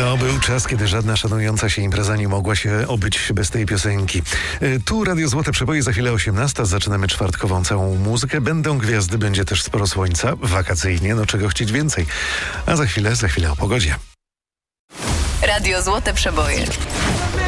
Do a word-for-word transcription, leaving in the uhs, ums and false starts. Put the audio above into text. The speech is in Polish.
No, był czas, kiedy żadna szanująca się impreza nie mogła się obyć bez tej piosenki. Tu Radio Złote Przeboje, za chwilę osiemnasta. Zaczynamy czwartkową całą muzykę. Będą gwiazdy, będzie też sporo słońca. Wakacyjnie, no czego chcieć więcej. A za chwilę, za chwilę o pogodzie. Radio Złote Przeboje.